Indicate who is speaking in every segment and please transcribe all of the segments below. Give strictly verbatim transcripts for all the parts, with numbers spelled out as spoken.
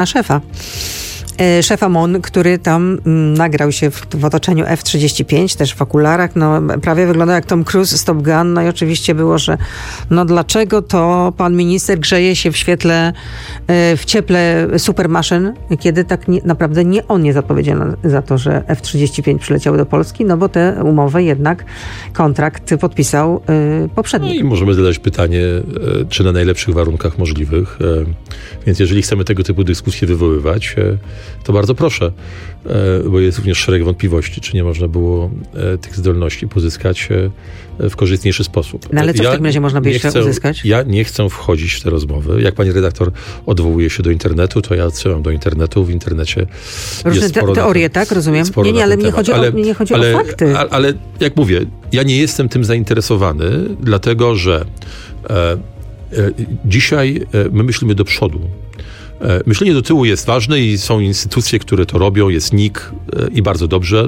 Speaker 1: szefa. Szefa M O N, który tam m, nagrał się w, w otoczeniu F trzydzieści pięć, też w okularach, no prawie wyglądał jak Tom Cruise z Top Gun, no i oczywiście było, że no dlaczego to pan minister grzeje się w świetle, w cieple supermaszyn, kiedy tak nie, naprawdę nie on jest odpowiedzialny za to, że F trzydzieści pięć przyleciały do Polski, no bo tę umowę jednak, kontrakt podpisał y, poprzednio.
Speaker 2: No i możemy zadać pytanie, czy na najlepszych warunkach możliwych, więc jeżeli chcemy tego typu dyskusje wywoływać, to bardzo proszę, bo jest również szereg wątpliwości, czy nie można było tych zdolności pozyskać w korzystniejszy sposób.
Speaker 1: No ale co
Speaker 2: ja
Speaker 1: w takim razie można by jeszcze
Speaker 2: chcę,
Speaker 1: uzyskać?
Speaker 2: Ja nie chcę wchodzić w te rozmowy. Jak pani redaktor odwołuje się do internetu, to ja odsyłam do internetu. W internecie
Speaker 1: różne
Speaker 2: jest sporo
Speaker 1: te, teorie,
Speaker 2: na,
Speaker 1: tak? Rozumiem.
Speaker 2: Sporo
Speaker 1: nie, nie, ale mnie chodzi,
Speaker 2: ale,
Speaker 1: o, mnie chodzi
Speaker 2: ale,
Speaker 1: o fakty.
Speaker 2: Ale, ale jak mówię, ja nie jestem tym zainteresowany, dlatego że e, e, dzisiaj e, my myślimy do przodu. Myślenie do tyłu jest ważne i są instytucje, które to robią, jest N I K i bardzo dobrze,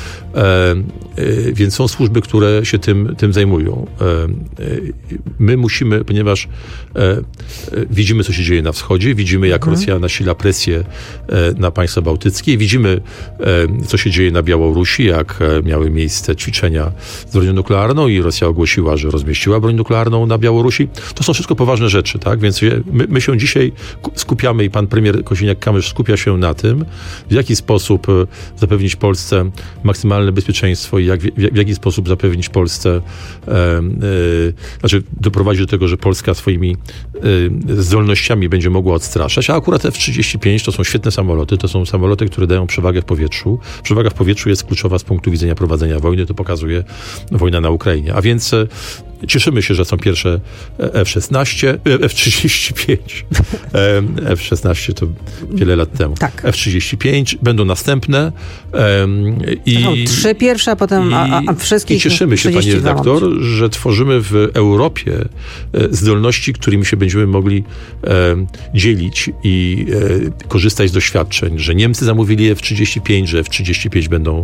Speaker 2: więc są służby, które się tym, tym zajmują. My musimy, ponieważ widzimy, co się dzieje na wschodzie, widzimy, jak mhm. Rosja nasila presję na państwa bałtyckie, widzimy, co się dzieje na Białorusi, jak miały miejsce ćwiczenia z bronią nuklearną i Rosja ogłosiła, że rozmieściła broń nuklearną na Białorusi. To są wszystko poważne rzeczy, tak? Więc my, my się dzisiaj skupiamy i pan premier Kosiniak-Kamysz skupia się na tym, w jaki sposób zapewnić Polsce maksymalne bezpieczeństwo i jak, w, w jaki sposób zapewnić Polsce, e, e, znaczy doprowadzić do tego, że Polska swoimi e, zdolnościami będzie mogła odstraszać, a akurat F trzydzieści pięć to są świetne samoloty, to są samoloty, które dają przewagę w powietrzu. Przewaga w powietrzu jest kluczowa z punktu widzenia prowadzenia wojny, to pokazuje wojna na Ukrainie. A więc e, cieszymy się, że są pierwsze F szesnaście, F trzydzieści pięć. F szesnaście to wiele lat temu.
Speaker 1: Tak.
Speaker 2: F trzydzieści pięć, będą następne. I,
Speaker 1: to są trzy pierwsze, a potem
Speaker 2: i,
Speaker 1: a, a wszystkich
Speaker 2: I cieszymy się, pani redaktor, że tworzymy w Europie zdolności, którymi się będziemy mogli e, dzielić i e, korzystać z doświadczeń, że Niemcy zamówili F trzydzieści pięć, że F trzydzieści pięć będą e,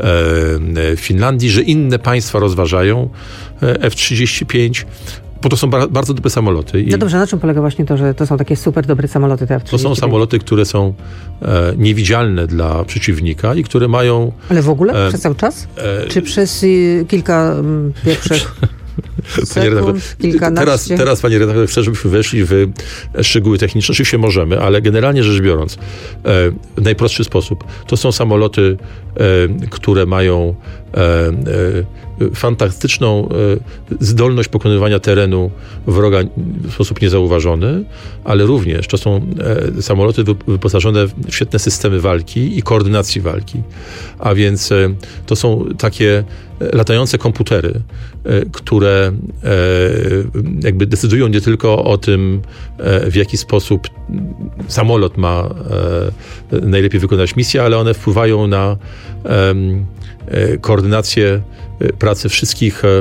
Speaker 2: w Finlandii, że inne państwa rozważają F trzydzieści pięć, bo to są ba- bardzo dobre samoloty. I
Speaker 1: no dobrze, na czym polega właśnie to, że to są takie super dobre samoloty, te F trzydzieści pięć?
Speaker 2: To są samoloty, które są e, niewidzialne dla przeciwnika i które mają...
Speaker 1: Ale w ogóle?
Speaker 2: E,
Speaker 1: przez cały czas?
Speaker 2: E,
Speaker 1: Czy przez y, kilka m, pierwszych sekund, kilkanaście?
Speaker 2: Teraz, teraz, panie redaktor, chcę, żebyśmy weszli w szczegóły techniczne. Oczywiście możemy, ale generalnie rzecz biorąc, e, w najprostszy sposób, to są samoloty, e, które mają e, e, fantastyczną e, zdolność pokonywania terenu wroga w sposób niezauważony, ale również to są e, samoloty wyposażone w świetne systemy walki i koordynacji walki. A więc e, to są takie latające komputery, e, które e, jakby decydują nie tylko o tym, e, w jaki sposób samolot ma e, najlepiej wykonać misję, ale one wpływają na e, e, koordynację pracy wszystkich, e,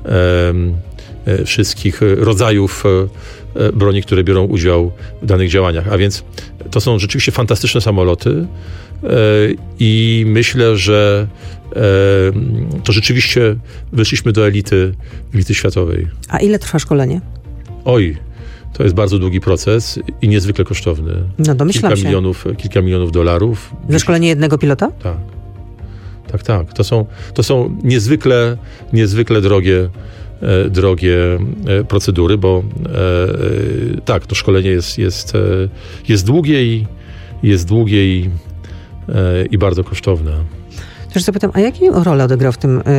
Speaker 2: e, wszystkich rodzajów e, broni, które biorą udział w danych działaniach. A więc to są rzeczywiście fantastyczne samoloty e, i myślę, że e, to rzeczywiście weszliśmy do elity, elity światowej.
Speaker 1: A ile trwa szkolenie?
Speaker 2: Oj, to jest bardzo długi proces i niezwykle kosztowny.
Speaker 1: No domyślam
Speaker 2: kilka
Speaker 1: się.
Speaker 2: Milionów, kilka milionów dolarów.
Speaker 1: Za szkolenie jednego pilota?
Speaker 2: Tak. Tak, tak. To są, to są niezwykle, niezwykle drogie, e, drogie e, procedury, bo e, tak, to szkolenie jest, jest, e, jest długie i jest długie i, e, i bardzo kosztowne.
Speaker 1: Też zapytam, a jaką rolę odegrał w tym y,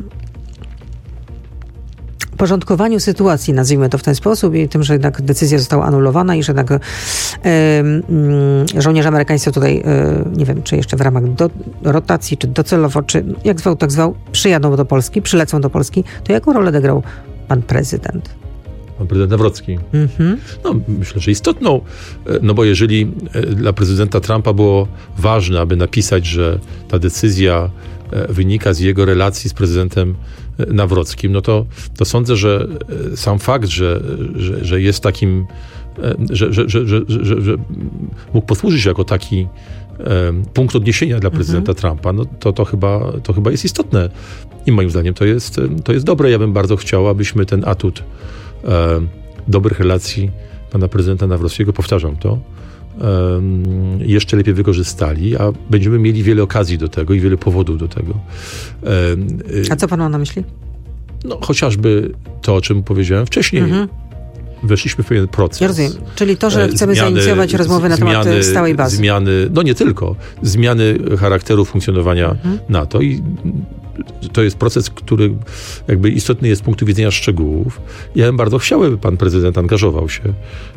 Speaker 1: porządkowaniu sytuacji, nazwijmy to w ten sposób, i tym, że jednak decyzja została anulowana i że jednak y, y, żołnierze amerykańscy tutaj, y, nie wiem, czy jeszcze w ramach do, rotacji, czy docelowo, czy jak zwał, tak zwał, przyjadą do Polski, przylecą do Polski, to jaką rolę odegrał pan prezydent?
Speaker 2: Pan prezydent Nawrocki.
Speaker 1: Mm-hmm.
Speaker 2: No, myślę, że istotną, no bo jeżeli dla prezydenta Trumpa było ważne, aby napisać, że ta decyzja wynika z jego relacji z prezydentem Nawrockim, no to, to sądzę, że sam fakt, że, że, że jest takim, że, że, że, że, że, że mógł posłużyć jako taki punkt odniesienia dla prezydenta mhm. Trumpa, no to, to, chyba, to chyba jest istotne. I moim zdaniem to jest, to jest dobre. Ja bym bardzo chciał, abyśmy ten atut e, dobrych relacji pana prezydenta Nawrockiego, powtarzam to, um, jeszcze lepiej wykorzystali, a będziemy mieli wiele okazji do tego i wiele powodów do tego. Um,
Speaker 1: a co pan ma na myśli?
Speaker 2: No, chociażby to, o czym powiedziałem wcześniej. Mhm. Weszliśmy w pewien proces.
Speaker 1: Ja rozumiem. Czyli to, że chcemy zmiany, zainicjować rozmowy na temat zmiany, stałej bazy.
Speaker 2: Zmiany, no nie tylko. Zmiany charakteru funkcjonowania mhm. NATO. I to jest proces, który jakby istotny jest z punktu widzenia szczegółów. Ja bym bardzo chciał, aby pan prezydent angażował się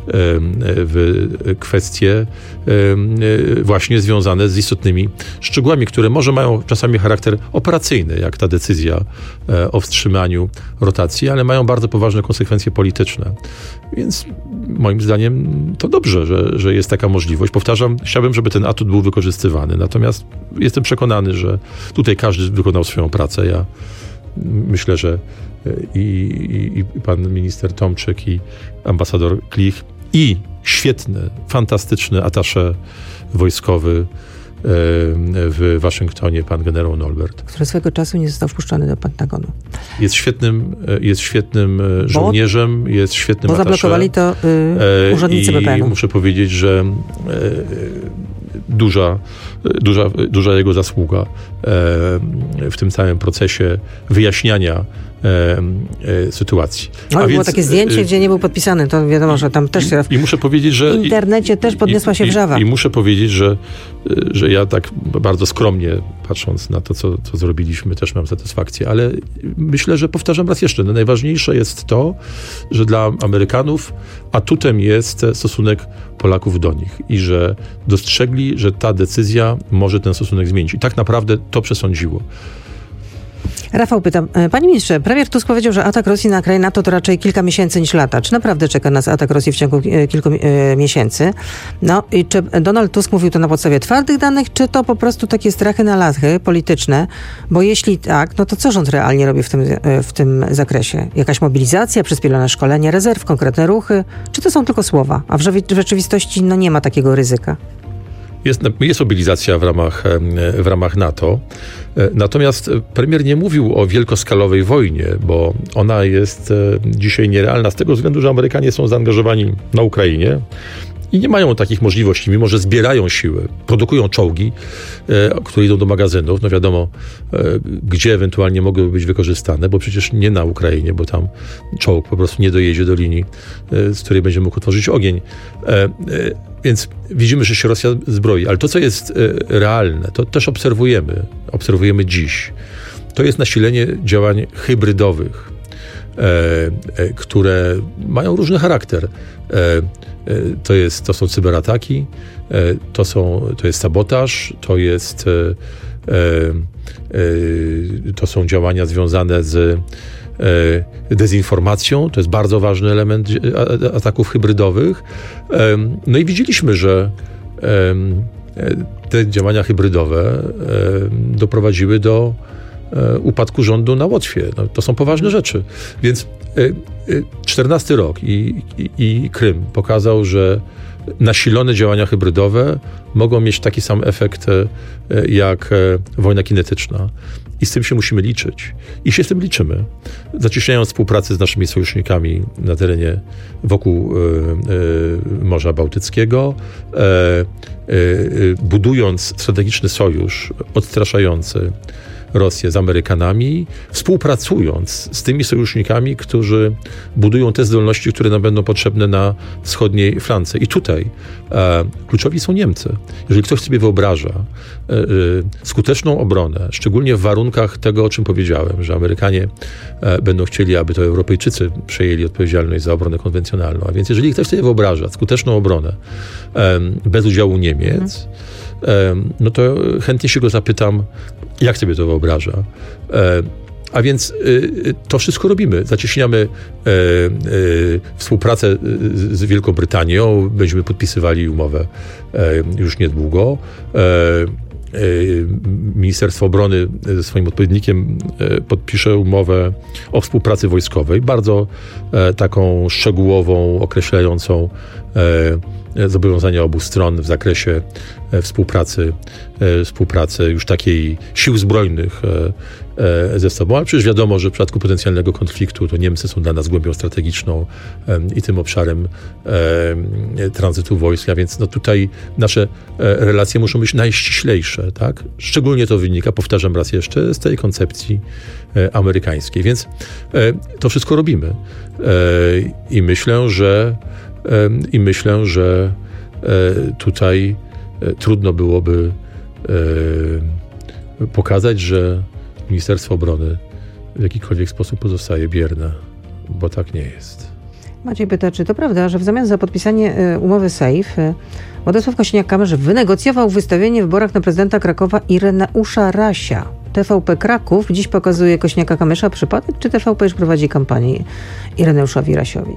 Speaker 2: w kwestie właśnie związane z istotnymi szczegółami, które może mają czasami charakter operacyjny, jak ta decyzja o wstrzymaniu rotacji, ale mają bardzo poważne konsekwencje polityczne. Więc moim zdaniem to dobrze, że, że jest taka możliwość. Powtarzam, chciałbym, żeby ten atut był wykorzystywany. Natomiast jestem przekonany, że tutaj każdy wykonał swoją pracę. Ja myślę, że i, i, i pan minister Tomczyk, i ambasador Klich, i świetny, fantastyczny atasze wojskowy w Waszyngtonie, pan generał Nolbert.
Speaker 1: Który swego czasu nie został wpuszczony do Pentagonu.
Speaker 2: Jest świetnym, jest świetnym żołnierzem, jest świetnym
Speaker 1: bo
Speaker 2: atasze.
Speaker 1: Bo zablokowali to y, urzędnicy B P N-u.
Speaker 2: I muszę powiedzieć, że y, duża, duża, duża jego zasługa y, w tym całym procesie wyjaśniania E, e, sytuacji.
Speaker 1: No, było więc, takie zdjęcie, e, gdzie nie był podpisany, to wiadomo, że tam też się
Speaker 2: i, i muszę powiedzieć, że
Speaker 1: w internecie
Speaker 2: i,
Speaker 1: też podniosła
Speaker 2: i,
Speaker 1: się wrzawa.
Speaker 2: I, I muszę powiedzieć, że, że ja tak bardzo skromnie, patrząc na to, co, co zrobiliśmy, też mam satysfakcję, ale myślę, że powtarzam raz jeszcze, no najważniejsze jest to, że dla Amerykanów atutem jest stosunek Polaków do nich i że dostrzegli, że ta decyzja może ten stosunek zmienić. I tak naprawdę to przesądziło.
Speaker 1: Rafał pyta, panie ministrze, premier Tusk powiedział, że atak Rosji na kraj NATO to raczej kilka miesięcy niż lata. Czy naprawdę czeka nas atak Rosji w ciągu kilku e, miesięcy? No i czy Donald Tusk mówił to na podstawie twardych danych, czy to po prostu takie strachy na lachy polityczne? Bo jeśli tak, no to co rząd realnie robi w tym, w tym zakresie? Jakaś mobilizacja, przyspieszone szkolenie rezerw, konkretne ruchy? Czy to są tylko słowa? A w rzeczywistości no nie ma takiego ryzyka.
Speaker 2: Jest, jest mobilizacja w ramach, w ramach NATO. Natomiast premier nie mówił o wielkoskalowej wojnie, bo ona jest dzisiaj nierealna z tego względu, że Amerykanie są zaangażowani na Ukrainie i nie mają takich możliwości, mimo że zbierają siły, produkują czołgi, e, które idą do magazynów. No wiadomo, e, gdzie ewentualnie mogłyby być wykorzystane, bo przecież nie na Ukrainie, bo tam czołg po prostu nie dojedzie do linii, e, z której będzie mógł otworzyć ogień. E, e, więc widzimy, że się Rosja zbroi. Ale to, co jest e, realne, to też obserwujemy, obserwujemy dziś. To jest nasilenie działań hybrydowych, e, e, które mają różny charakter. E, To, jest, to są cyberataki, to, są, to jest sabotaż, to, jest, to są działania związane z dezinformacją. To jest bardzo ważny element ataków hybrydowych. No i widzieliśmy, że te działania hybrydowe doprowadziły do upadku rządu na Łotwie. No, to są poważne rzeczy. Więc czternasty rok i, i, i Krym pokazał, że nasilone działania hybrydowe mogą mieć taki sam efekt jak wojna kinetyczna. I z tym się musimy liczyć. I się z tym liczymy. Zacieśniając współpracę z naszymi sojusznikami na terenie wokół y, y, Morza Bałtyckiego, y, y, budując strategiczny sojusz odstraszający Rosję z Amerykanami, współpracując z tymi sojusznikami, którzy budują te zdolności, które nam będą potrzebne na wschodniej flance. I tutaj e, kluczowi są Niemcy. Jeżeli ktoś sobie wyobraża e, e, skuteczną obronę, szczególnie w warunkach tego, o czym powiedziałem, że Amerykanie e, będą chcieli, aby to Europejczycy przejęli odpowiedzialność za obronę konwencjonalną. A więc jeżeli ktoś sobie wyobraża skuteczną obronę e, bez udziału Niemiec, e, no to chętnie się go zapytam, jak sobie to wyobraża. E, a więc y, to wszystko robimy. Zacieśniamy e, e, współpracę z, z Wielką Brytanią. Będziemy podpisywali umowę e, już niedługo. E, e, Ministerstwo Obrony ze swoim odpowiednikiem e, podpisze umowę o współpracy wojskowej. Bardzo e, taką szczegółową, określającą e, zobowiązania obu stron w zakresie współpracy, współpracy już takiej sił zbrojnych ze sobą, ale przecież wiadomo, że w przypadku potencjalnego konfliktu to Niemcy są dla nas głębią strategiczną i tym obszarem tranzytu wojsk, a więc no tutaj nasze relacje muszą być najściślejsze, tak? Szczególnie to wynika, powtarzam raz jeszcze, z tej koncepcji amerykańskiej, więc to wszystko robimy i myślę, że i myślę, że tutaj trudno byłoby pokazać, że Ministerstwo Obrony w jakikolwiek sposób pozostaje bierne, bo tak nie jest.
Speaker 1: Maciej pyta, czy to prawda, że w zamian za podpisanie umowy SAFE Władysław Kosiniak-Kamysz wynegocjował wystawienie w wyborach na prezydenta Krakowa Ireneusza Rasia. T V P Kraków dziś pokazuje Kosiniaka-Kamysza przypadek, czy T V P już prowadzi kampanię Ireneuszowi Rasiowi?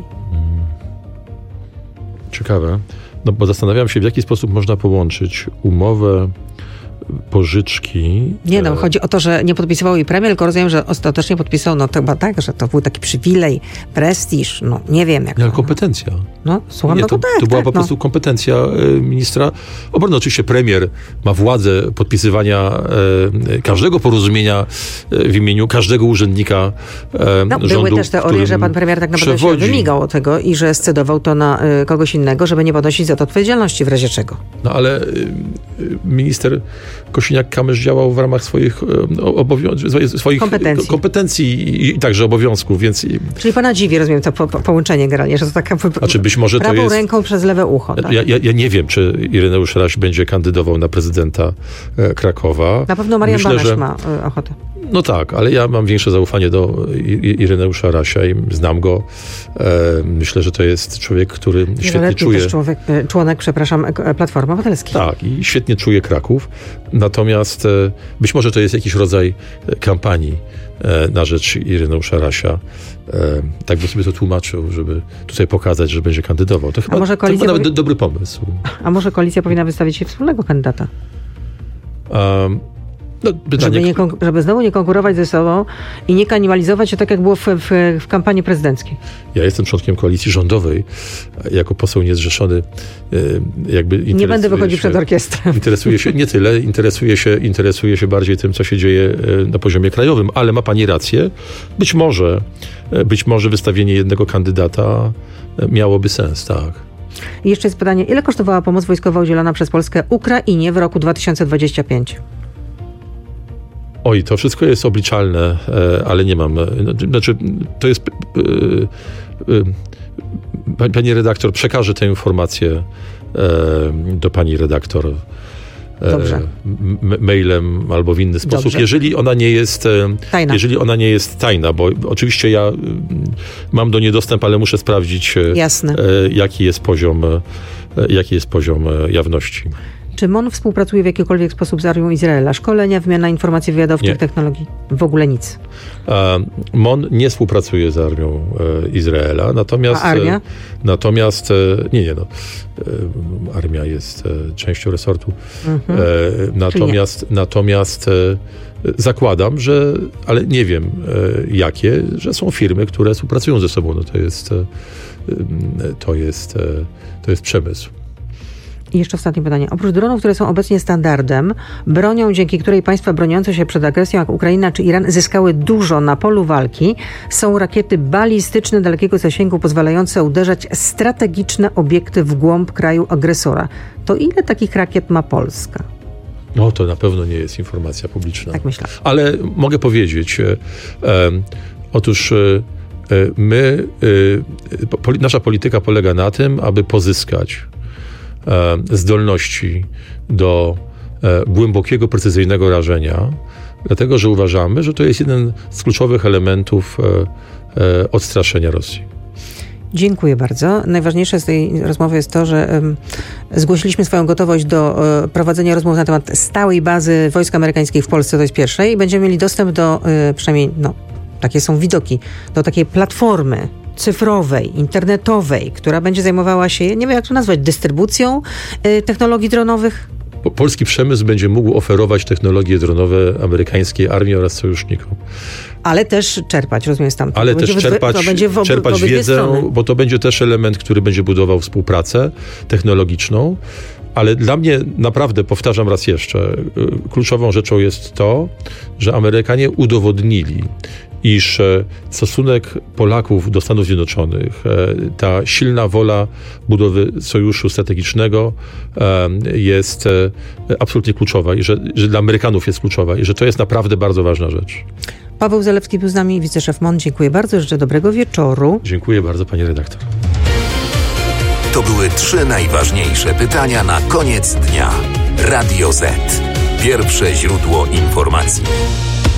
Speaker 2: Ciekawe, no bo zastanawiam się, w jaki sposób można połączyć umowę pożyczki.
Speaker 1: Nie no, chodzi o to, że nie podpisywał jej premier, tylko rozumiem, że ostatecznie podpisał, no to chyba tak, że to był taki przywilej, prestiż, no nie wiem jak.
Speaker 2: Nie, ale kompetencja.
Speaker 1: No, słucham,
Speaker 2: nie,
Speaker 1: no
Speaker 2: to,
Speaker 1: tak,
Speaker 2: to była
Speaker 1: tak,
Speaker 2: po prostu
Speaker 1: no.
Speaker 2: kompetencja ministra obrony. Oczywiście premier ma władzę podpisywania e, każdego porozumienia e, w imieniu każdego urzędnika e,
Speaker 1: no,
Speaker 2: rządu.
Speaker 1: Były też teorie, że pan premier tak naprawdę przewodzi. się wymigał od tego i że scedował to na e, kogoś innego, żeby nie ponosić za to odpowiedzialności w razie czego.
Speaker 2: No ale e, minister Kosiniak-Kamysz działał w ramach swoich, obowią- swoich
Speaker 1: kompetencji.
Speaker 2: kompetencji i, i także obowiązków, więc...
Speaker 1: Czyli pana dziwi, rozumiem, to po, po, połączenie generalnie, że to taka
Speaker 2: znaczy być może
Speaker 1: prawą
Speaker 2: to jest,
Speaker 1: ręką przez lewe ucho. Tak?
Speaker 2: Ja, ja, ja nie wiem, czy Ireneusz Raś będzie kandydował na prezydenta e, Krakowa.
Speaker 1: Na pewno Marian
Speaker 2: Myślę,
Speaker 1: Banaś
Speaker 2: że,
Speaker 1: ma e, ochotę.
Speaker 2: No tak, ale ja mam większe zaufanie do I, Ireneusza Rasia i znam go. E, myślę, że to jest człowiek, który świetnie czuje...
Speaker 1: też człowiek, członek, przepraszam, Platformy Obywatelskiej.
Speaker 2: Tak, i świetnie czuje Kraków. Natomiast e, być może to jest jakiś rodzaj kampanii e, na rzecz Ireneusza Rasia. E, tak by sobie to tłumaczył, żeby tutaj pokazać, że będzie kandydował. To chyba,
Speaker 1: może
Speaker 2: to chyba nawet
Speaker 1: powi-
Speaker 2: dobry pomysł.
Speaker 1: A może koalicja powinna wystawić się wspólnego kandydata?
Speaker 2: Um, no, pytanie,
Speaker 1: żeby, nie konk- żeby znowu nie konkurować ze sobą i nie kanibalizować się tak, jak było w, w, w kampanii prezydenckiej.
Speaker 2: Ja jestem członkiem koalicji rządowej. Jako poseł niezrzeszony jakby
Speaker 1: nie będę wychodził
Speaker 2: się,
Speaker 1: przed orkiestrę.
Speaker 2: Interesuje się, nie tyle, interesuje się, interesuje się bardziej tym, co się dzieje na poziomie krajowym, ale ma pani rację. Być może, być może wystawienie jednego kandydata miałoby sens, tak.
Speaker 1: I jeszcze jest pytanie, ile kosztowała pomoc wojskowa udzielona przez Polskę Ukrainie w roku dwa tysiące dwudziestym piątym?
Speaker 2: Oj, to wszystko jest obliczalne, ale nie mam. Znaczy, to jest... Pani redaktor przekaże tę informację do pani redaktor
Speaker 1: Dobrze.
Speaker 2: mailem albo w inny sposób.
Speaker 1: Dobrze.
Speaker 2: Jeżeli ona nie jest tajna. Jeżeli ona nie jest tajna, bo oczywiście ja mam do niej dostęp, ale muszę sprawdzić,
Speaker 1: Jasne.
Speaker 2: jaki jest poziom, jaki jest poziom jawności.
Speaker 1: Czy M O N współpracuje w jakikolwiek sposób z armią Izraela? Szkolenia, wymiana informacji wywiadowczych, nie. technologii? W ogóle nic.
Speaker 2: M O N nie współpracuje z armią e, Izraela, natomiast...
Speaker 1: A armia?
Speaker 2: E, natomiast... E, nie, nie, no. E, armia jest e, częścią resortu. Mhm. E, natomiast natomiast e, zakładam, że... Ale nie wiem e, jakie, że są firmy, które współpracują ze sobą. No to jest... E, to jest... E, to jest przemysł.
Speaker 1: I jeszcze ostatnie pytanie. Oprócz dronów, które są obecnie standardem, bronią, dzięki której państwa broniące się przed agresją, jak Ukraina czy Iran, zyskały dużo na polu walki, są rakiety balistyczne dalekiego zasięgu, pozwalające uderzać strategiczne obiekty w głąb kraju agresora. To ile takich rakiet ma Polska?
Speaker 2: No to na pewno nie jest informacja publiczna.
Speaker 1: Tak myślę.
Speaker 2: Ale mogę powiedzieć, e, e, otóż e, my, e, po, nasza polityka polega na tym, aby pozyskać zdolności do głębokiego, precyzyjnego rażenia, dlatego że uważamy, że to jest jeden z kluczowych elementów odstraszenia Rosji.
Speaker 1: Dziękuję bardzo. Najważniejsze z tej rozmowy jest to, że um, zgłosiliśmy swoją gotowość do um, prowadzenia rozmów na temat stałej bazy wojsk amerykańskich w Polsce, to jest pierwsze, i będziemy mieli dostęp do, um, przynajmniej, no, takie są widoki, do takiej platformy cyfrowej, internetowej, która będzie zajmowała się, nie wiem jak to nazwać, dystrybucją y, technologii dronowych.
Speaker 2: polski przemysł będzie mógł oferować technologie dronowe amerykańskiej armii oraz sojusznikom.
Speaker 1: Ale też czerpać, rozumiem, stamtąd.
Speaker 2: Ale
Speaker 1: to
Speaker 2: też
Speaker 1: będzie
Speaker 2: czerpać,
Speaker 1: to będzie w ob-
Speaker 2: czerpać
Speaker 1: w
Speaker 2: wiedzę,
Speaker 1: strony.
Speaker 2: bo to będzie też element, który będzie budował współpracę technologiczną. Ale dla mnie naprawdę, powtarzam raz jeszcze, kluczową rzeczą jest to, że Amerykanie udowodnili, iż stosunek Polaków do Stanów Zjednoczonych, ta silna wola budowy sojuszu strategicznego jest absolutnie kluczowa i że, że dla Amerykanów jest kluczowa i że to jest naprawdę bardzo ważna rzecz.
Speaker 1: Paweł Zalewski był z nami, wiceszef M O N. Dziękuję bardzo, życzę dobrego wieczoru.
Speaker 2: Dziękuję bardzo, pani redaktor.
Speaker 3: To były trzy najważniejsze pytania na koniec dnia. Radio Z. Pierwsze źródło informacji.